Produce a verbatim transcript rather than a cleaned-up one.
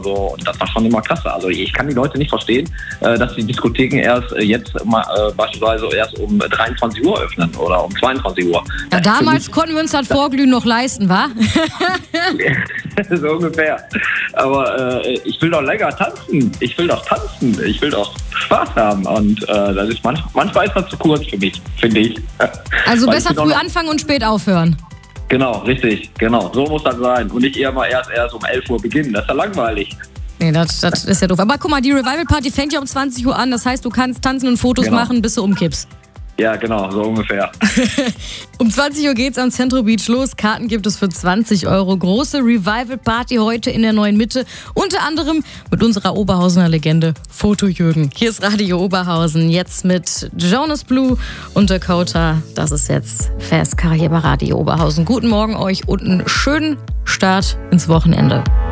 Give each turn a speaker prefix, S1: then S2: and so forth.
S1: so. Und das war schon immer klasse. Also ich kann die Leute nicht verstehen, äh, dass die Diskotheken erst äh, jetzt mal, äh, beispielsweise erst um dreiundzwanzig Uhr öffnen oder um zweiundzwanzig Uhr.
S2: Ja, damals konnten wir uns das Vorglühen noch leisten, wa?
S1: So ungefähr. Aber äh, ich will doch länger tanzen. Ich will doch tanzen. Ich will doch Spaß haben. Und äh, das ist manch, manchmal ist das zu kurz für mich, finde ich.
S2: Also
S1: Weil
S2: besser
S1: ich
S2: früh anfangen und spät aufhören.
S1: Genau, richtig. Genau. So muss das sein. Und nicht eher mal erst, erst um elf Uhr beginnen. Das ist ja langweilig.
S2: Nee, das, das ist ja doof. Aber guck mal, die Revival Party fängt ja um zwanzig Uhr an. Das heißt, du kannst tanzen und Fotos
S1: Genau.
S2: machen, bis du umkippst.
S1: Ja, genau, so ungefähr.
S2: Um zwanzig Uhr geht's am Centro Beach los. Karten gibt es für zwanzig Euro. Große Revival Party heute in der Neuen Mitte. Unter anderem mit unserer Oberhausener Legende Foto Jürgen. Hier ist Radio Oberhausen. Jetzt mit Jonas Blue und Dakota. Das ist jetzt Fast Car hier bei Radio Oberhausen. Guten Morgen euch und einen schönen Start ins Wochenende.